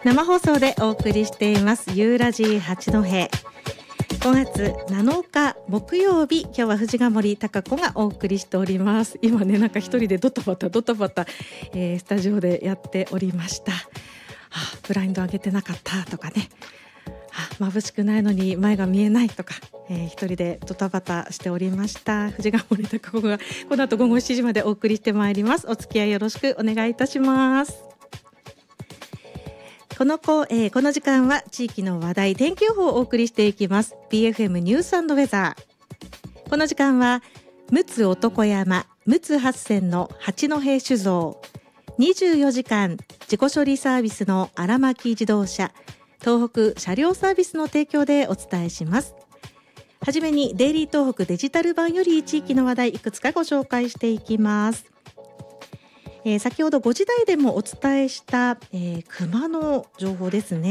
生放送でお送りしていますユーラジ八戸。5月7日木曜日、今日は藤ヶ森貴子がお送りしております。今ね、なんか一人でドタバタスタジオでやっておりました。ブラインド上げてなかったとかね、眩しくないのに前が見えないとか、一人でドタバタしておりました。藤ヶ森貴子がこの後午後7時までお送りしてまいります。お付き合いよろしくお願いいたします。この時間は地域の話題、天気予報をお送りしていきます。 BFM ニュース&ウェザー。この時間は陸奥男山陸奥八泉の八戸酒造、24時間自己処理サービスの荒牧自動車、東北車両サービスの提供でお伝えします。はじめにデイリー東北デジタル版より地域の話題いくつかご紹介していきます。先ほど5時台でもお伝えした、熊の情報ですね。